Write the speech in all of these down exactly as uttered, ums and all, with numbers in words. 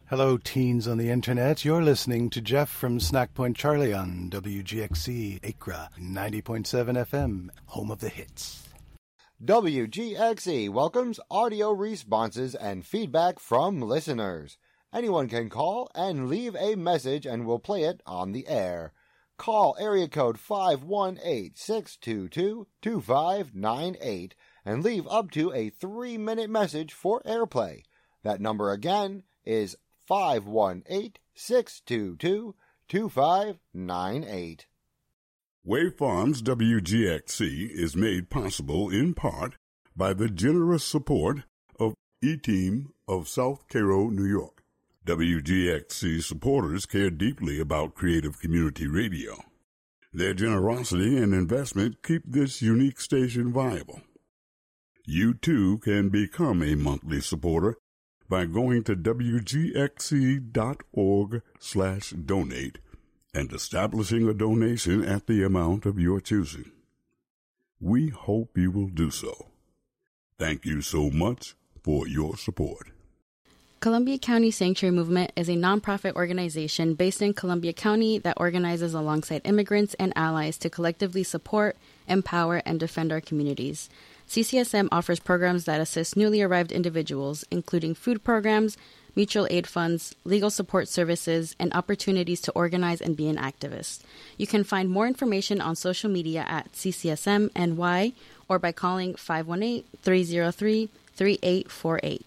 Hello, teens on the internet. You're listening to Jeff from Snack Point Charlie on W G X C Acra ninety point seven F M, home of the hits. W G X E welcomes audio responses and feedback from listeners. Anyone can call and leave a message and we'll play it on the air. Call area code five one eight, six two two, two five nine eight and leave up to a three-minute message for airplay. That number again is five one eight, six two two, two five nine eight. Wave Farms W G X C is made possible in part by the generous support of E-Team of South Cairo, New York. W G X C supporters care deeply about creative community radio. Their generosity and investment keep this unique station viable. You too can become a monthly supporter by going to wgxc.org slash donate and establishing a donation at the amount of your choosing. We hope you will do so. Thank you so much for your support. Columbia County Sanctuary Movement is a nonprofit organization based in Columbia County that organizes alongside immigrants and allies to collectively support, empower, and defend our communities. C C S M offers programs that assist newly arrived individuals, including food programs, mutual aid funds, legal support services, and opportunities to organize and be an activist. You can find more information on social media at C C S M N Y or by calling five one eight, three zero three, three eight four eight.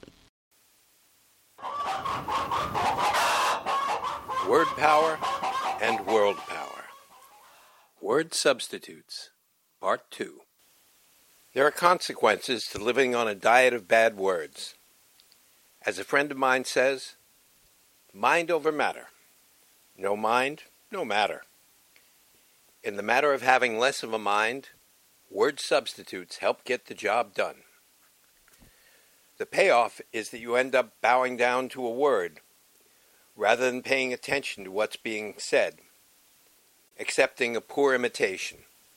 Word power and world power. Word substitutes, part two. There are consequences to living on a diet of bad words. As a friend of mine says, mind over matter. No mind, no matter. In the matter of having less of a mind, word substitutes help get the job done. The payoff is that you end up bowing down to a word rather than paying attention to what's being said, accepting a poor imitation.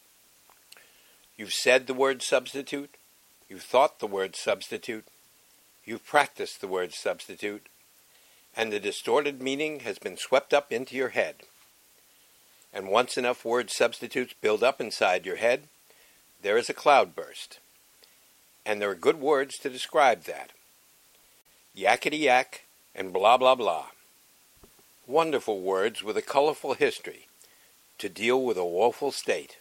You've said the word substitute, you've thought the word substitute, you've practiced the word substitute, and the distorted meaning has been swept up into your head. And once enough word substitutes build up inside your head, there is a cloudburst. And there are good words to describe that. Yakety yak and blah blah blah. Wonderful words with a colorful history to deal with a woeful state.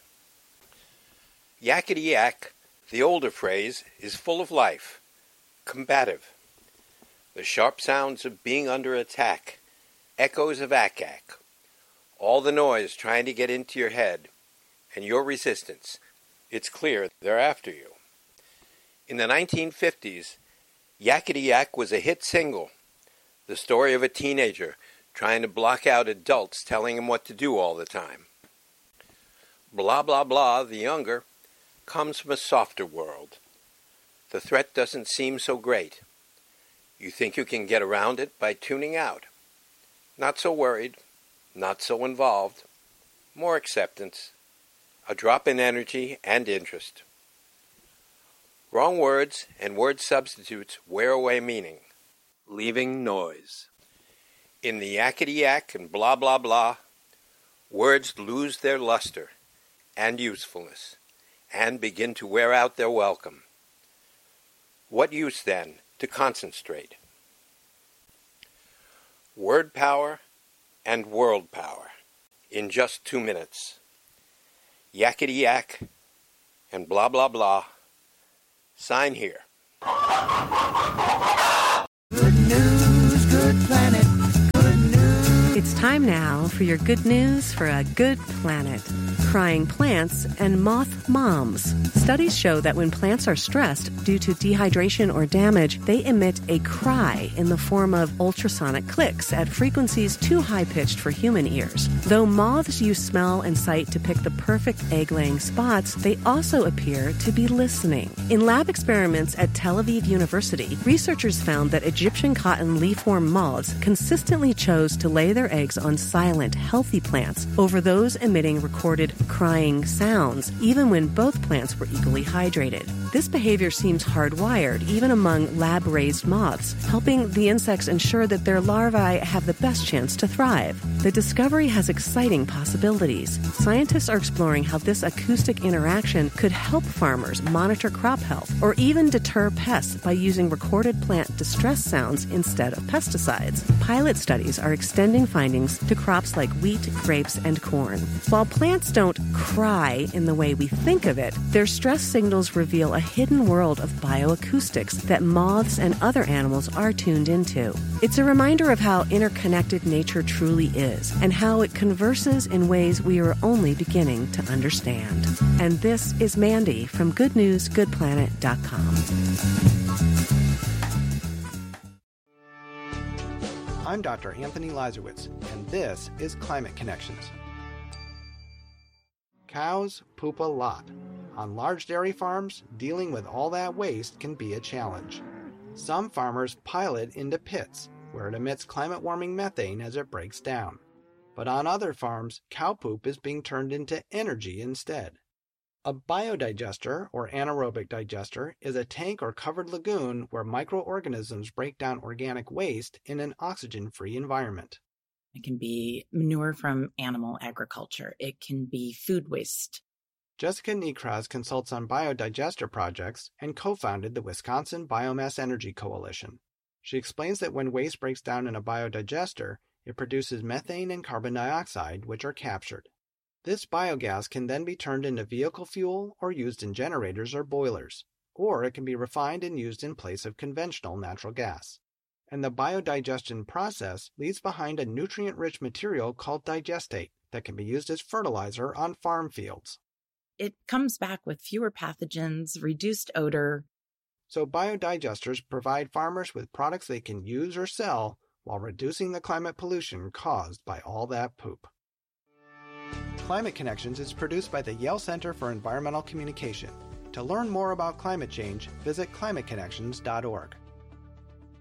Yakety yak, the older phrase, is full of life, combative. The sharp sounds of being under attack, echoes of ack-ack, all the noise trying to get into your head, and your resistance. It's clear they're after you. In the nineteen fifties, Yakety Yak was a hit single, the story of a teenager trying to block out adults telling him what to do all the time. Blah, blah, blah, the younger, comes from a softer world. The threat doesn't seem so great. You think you can get around it by tuning out. Not so worried, not so involved, more acceptance, a drop in energy and interest. Wrong words and word substitutes wear away meaning, leaving noise. In the yakety yak and blah blah blah, words lose their luster and usefulness and begin to wear out their welcome. What use, then, to concentrate? Word power and world power in just two minutes. Yakety yak and blah blah blah. Sign here. Good news, good planet, good news. It's time now for your good news for a good planet. Crying plants and moth moms. Studies show that when plants are stressed due to dehydration or damage, they emit a cry in the form of ultrasonic clicks at frequencies too high-pitched for human ears. Though moths use smell and sight to pick the perfect egg-laying spots, they also appear to be listening. In lab experiments at Tel Aviv University, researchers found that Egyptian cotton leafworm moths consistently chose to lay their eggs on silent, healthy plants over those emitting recorded crying sounds, even when both plants were equally hydrated. This behavior seems hardwired, even among lab-raised moths, helping the insects ensure that their larvae have the best chance to thrive. The discovery has exciting possibilities. Scientists are exploring how this acoustic interaction could help farmers monitor crop health or even deter pests by using recorded plant distress sounds instead of pesticides. Pilot studies are extending findings to crops like wheat, grapes, and corn. While plants don't cry in the way we think of it, their stress signals reveal a hidden world of bioacoustics that moths and other animals are tuned into. It's a reminder of how interconnected nature truly is and how it converses in ways we are only beginning to understand. And this is Mandy from good news good planet dot com. I'm Doctor Anthony Lazarowitz, and this is Climate Connections. Cows poop a lot. On large dairy farms, dealing with all that waste can be a challenge. Some farmers pile it into pits, where it emits climate-warming methane as it breaks down. But on other farms, cow poop is being turned into energy instead. A biodigester, or anaerobic digester, is a tank or covered lagoon where microorganisms break down organic waste in an oxygen-free environment. It can be manure from animal agriculture. It can be food waste. Jessica Niekraz consults on biodigester projects and co-founded the Wisconsin Biomass Energy Coalition. She explains that when waste breaks down in a biodigester, it produces methane and carbon dioxide, which are captured. This biogas can then be turned into vehicle fuel or used in generators or boilers, or it can be refined and used in place of conventional natural gas. And the biodigestion process leaves behind a nutrient-rich material called digestate that can be used as fertilizer on farm fields. It comes back with fewer pathogens, reduced odor. So biodigesters provide farmers with products they can use or sell while reducing the climate pollution caused by all that poop. Climate Connections is produced by the Yale Center for Environmental Communication. To learn more about climate change, visit climate connections dot org.